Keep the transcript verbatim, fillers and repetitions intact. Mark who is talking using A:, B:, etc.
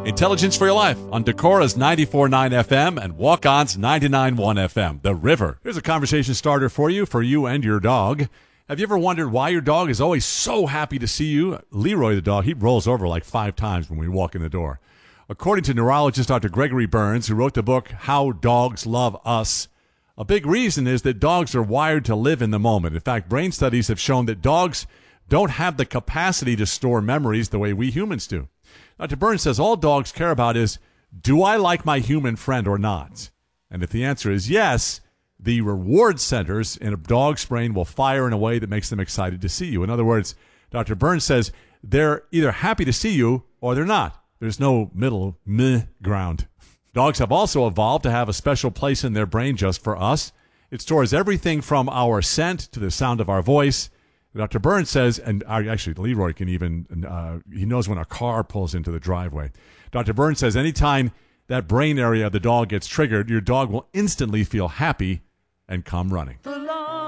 A: Intelligence for Your Life on Decora's ninety-four point nine F M and Walk-On's ninety-nine point one F M, The River. Here's a conversation starter for you, for you and your dog. Have you ever wondered why your dog is always so happy to see you? Leroy the dog, he rolls over like five times when we walk in the door. According to neurologist Doctor Gregory Burns, who wrote the book How Dogs Love Us, a big reason is that dogs are wired to live in the moment. In fact, brain studies have shown that dogs don't have the capacity to store memories the way we humans do. Doctor Burns says all dogs care about is, do I like my human friend or not? And if the answer is yes, the reward centers in a dog's brain will fire in a way that makes them excited to see you. In other words, Doctor Burns says they're either happy to see you or they're not. There's no middle meh ground. Dogs have also evolved to have a special place in their brain just for us. It stores everything from our scent to the sound of our voice. Doctor Burns says, and actually Leroy can even, uh, he knows when a car pulls into the driveway. Doctor Burns says anytime that brain area of the dog gets triggered, your dog will instantly feel happy and come running.